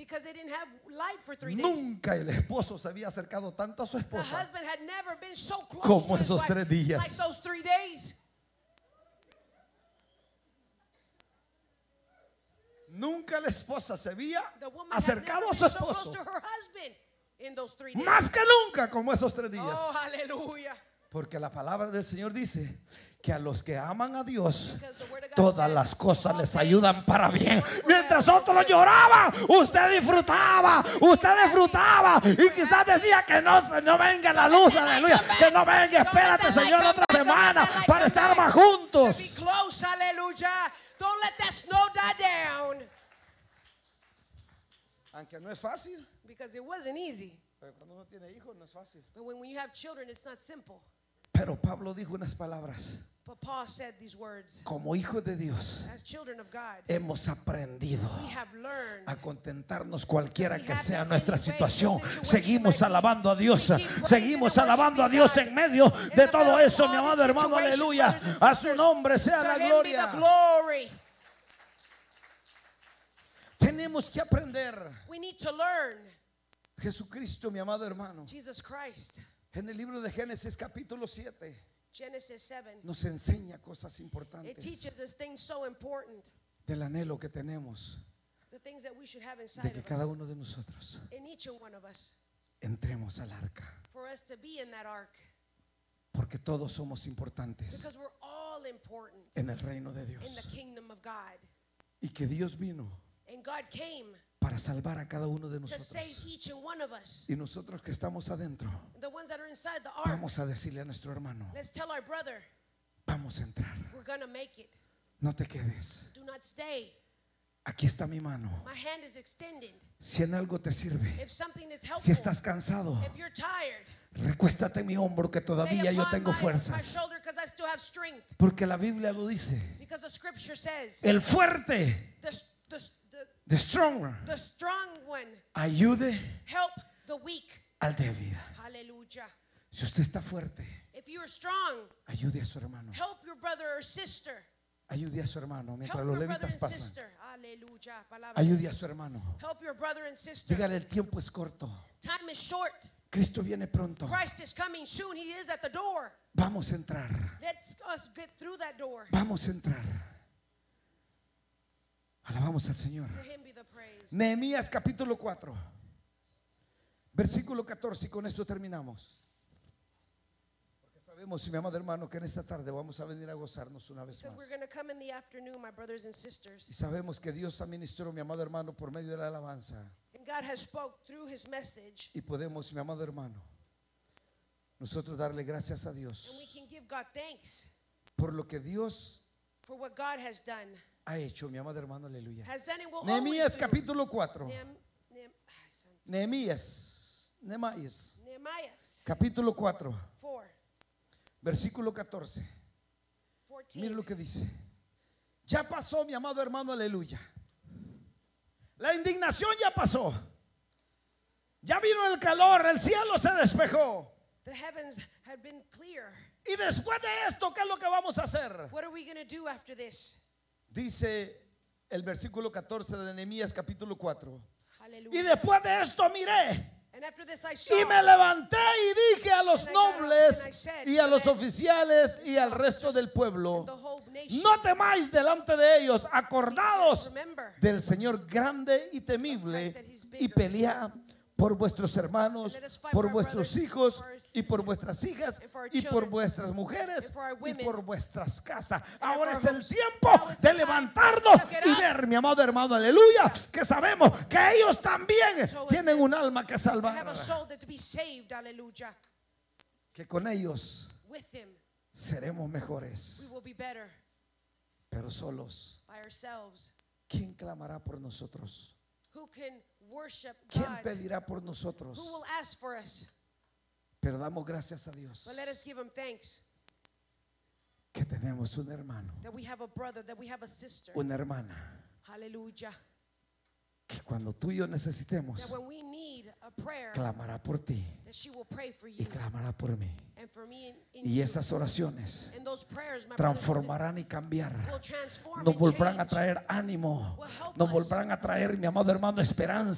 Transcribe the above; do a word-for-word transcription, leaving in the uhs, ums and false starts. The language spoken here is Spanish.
because they didn't have light for three days. Nunca el esposo se había acercado tanto a su The esposa husband had never been so close como to his esos wife tres días. like those three days. Nunca la esposa se había The woman had acercado never a su been so close esposo to her husband in those three days. más que nunca como esos tres días. Oh, hallelujah. Porque la palabra del Señor dice que a los que aman a Dios Because the word of God todas says, las cosas all les things ayudan para bien. work for Mientras our otros good. lloraban, usted disfrutaba, usted disfrutaba y quizás decía que no, no venga la luz, aleluya, que no venga, espérate Señor otra semana para estar más To juntos. be close, hallelujah. Don't let that snow die down. Aunque no es fácil, Because it wasn't easy. pero cuando uno tiene hijos no es fácil. But when, when you have children, it's not simple. Pero Pablo dijo unas palabras: But Paul said these words. como hijos de Dios As children of God, hemos aprendido we have learned a contentarnos cualquiera We que have sea in nuestra any way situación. the situation Seguimos might be. alabando a Dios, We keep praising seguimos and alabando a worshiping Dios God. en medio In de the todo middle of eso, all mi these amado hermano, situations, aleluya. brothers and A su sisters, nombre sea to la him be the gloria. glory. Tenemos que aprender. We need to learn. Jesucristo, mi amado hermano, Jesus Christ, en el libro de Génesis capítulo siete, Genesis seven, nos enseña cosas it importantes teaches us things so important, del anhelo que tenemos the things that we should have de inside que of cada us, uno de nosotros in each and one of us, entremos al arca, for us to be in that ark, porque todos somos importantes because we're all important en el reino de in the Dios, kingdom of God. y que Dios vino And God came para salvar a cada uno de to save nosotros. each and one of us. Y nosotros que estamos adentro, The ones that are inside the ark, vamos a decirle a nuestro hermano: let's tell our brother, vamos a entrar, we're gonna make it. no te quedes. Do not stay. Aquí está mi mano. My hand is extended. Si en algo te sirve, If something is si helpful, estás cansado, if you're tired, recuéstate en mi hombro que lay todavía yo upon tengo my, my fuerzas. shoulder because I still have strength. Porque la Biblia lo dice. Because the scripture says, El fuerte, the, the, the, the strong, the strong one ayude help the weak. al débil. Hallelujah. Si usted está fuerte, If you are strong, ayude a su hermano. help your brother or sister. Ayude a su hermano mientras Help los your brother levitas and pasan. sister. Hallelujah. Palabra. Ayude a su hermano. Help your brother and sister. Dígale: el tiempo es corto. Time is short. Cristo viene pronto. Christ is coming soon. He is at the door. Vamos a entrar. Let's us get through that door. Vamos a entrar. Alabamos al Señor. To him be the praise. Nehemías capítulo cuatro, versículo catorce, y con esto terminamos. Porque sabemos, mi amado hermano, que en esta tarde vamos a venir a gozarnos una vez Because más. we're going to come in the afternoon, my brothers and sisters. Y sabemos que Dios administró, mi amado hermano, por medio de la alabanza. And God has spoke through his message. Y podemos, mi amado hermano, nosotros darle gracias a And we Dios can give God thanks por lo que Dios for what God has done. ha hecho, mi amado hermano, aleluya. Has done and will Nehemías always do. capítulo cuatro. Nehem- Nehem- ay, santo. Nehemías, Nehemías, Nehemiah capítulo cuatro, four, versículo catorce. fourteen. Mire lo que dice. Ya pasó, mi amado hermano, aleluya. La indignación ya pasó. Ya vino el calor, el cielo se despejó. The heavens had been clear. Y después de esto, ¿qué es lo que vamos a hacer? What are we going to do after this? Dice el versículo catorce de Nehemías capítulo cuatro. Y Hallelujah. después de esto miré And after this I saw. y me levanté y dije a los And I got up and I nobles said y a los to them, oficiales y al resto del pueblo: the whole nation. no temáis delante de ellos, acordados Remember del Señor grande y temible, y pelead por vuestros hermanos, por vuestros hijos y por vuestras hijas y por vuestras mujeres y por vuestras casas. Ahora es el tiempo de levantarnos y ver, mi amado hermano, aleluya, que sabemos que ellos también tienen un alma que I have salvar, a soul that to be saved. Hallelujah. que con ellos With him seremos we mejores, will be better. pero solos. By ourselves. ¿Quién clamará por nosotros? Who can worship ¿Quién God? pedirá por Who nosotros? will ask for us? Pero damos gracias a Dios But let us give him thanks que tenemos un hermano, that we have a brother, that we have a sister. una hermana, Hallelujah. que cuando tú y yo necesitemos, That when we need a prayer, clamará por ti that she will pray for y you clamará por mí. and for me and, and Y you. esas oraciones And those prayers, my brothers and transformarán y cambiar. sisters, will transform Nos and volverán a change. traer ánimo. Will help Nos us. volverán a traer, mi amado hermano, esperanza.